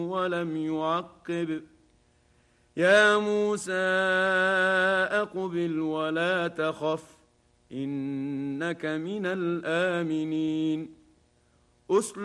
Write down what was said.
ولم يعقب. يا موسى أقبل ولا تخف إنك من الآمنين.